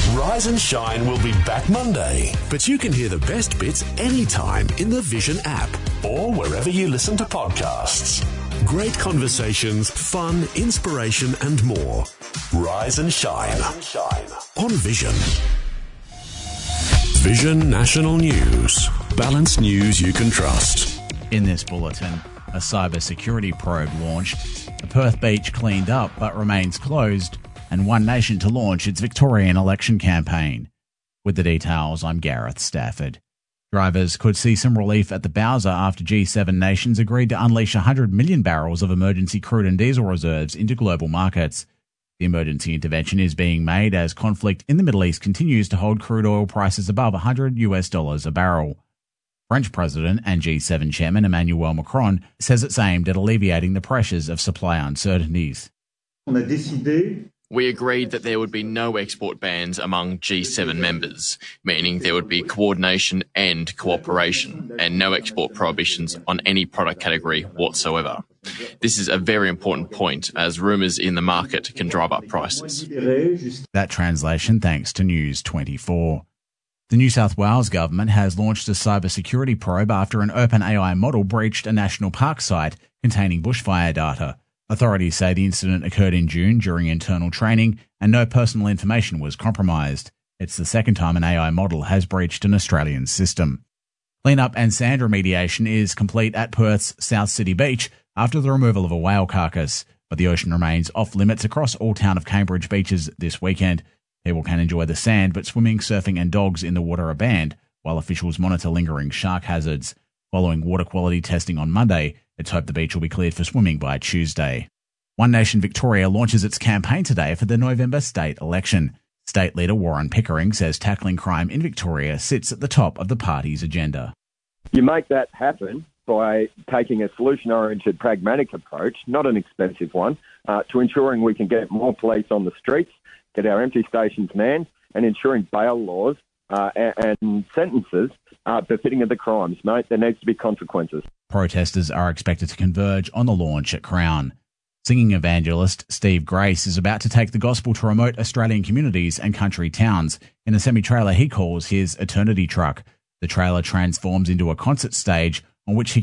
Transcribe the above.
Rise and Shine will be back Monday, but you can hear the best bits anytime in the Vision app or wherever you listen to podcasts. Great conversations, fun, inspiration and more. Rise and Shine on Vision. Vision National News. Balanced news you can trust. In this bulletin, a cybersecurity probe launched, a Perth beach cleaned up but remains closed, and One Nation to launch its Victorian election campaign. With the details, I'm Gareth Stafford. Drivers could see some relief at the Bowser after G7 nations agreed to unleash 100 million barrels of emergency crude and diesel reserves into global markets. The emergency intervention is being made as conflict in the Middle East continues to hold crude oil prices above $100 a barrel. French President and G7 Chairman Emmanuel Macron says it's aimed at alleviating the pressures of supply uncertainties. We agreed that there would be no export bans among G7 members, meaning there would be coordination and cooperation, and no export prohibitions on any product category whatsoever. This is a very important point, as rumours in the market can drive up prices. That translation thanks to News 24. The New South Wales government has launched a cybersecurity probe after an OpenAI model breached a national park site containing bushfire data. Authorities say the incident occurred in June during internal training and no personal information was compromised. It's the second time an AI model has breached an Australian system. Cleanup and sand remediation is complete at Perth's South City Beach after the removal of a whale carcass, but the ocean remains off limits across all town of Cambridge beaches this weekend. People can enjoy the sand, but swimming, surfing and dogs in the water are banned, while officials monitor lingering shark hazards. Following water quality testing on Monday, it's hoped the beach will be cleared for swimming by Tuesday. One Nation Victoria launches its campaign today for the November state election. State leader Warren Pickering says tackling crime in Victoria sits at the top of the party's agenda. You make that happen by taking a solution-oriented, pragmatic approach, not an expensive one, to ensuring we can get more police on the streets, get our empty stations manned, and ensuring bail laws and sentences befitting of the crimes. Mate, there needs to be consequences. Protesters are expected to converge on the launch at Crown. Singing evangelist Steve Grace is about to take the gospel to remote Australian communities and country towns in a semi-trailer he calls his Eternity Truck. The trailer transforms into a concert stage on which he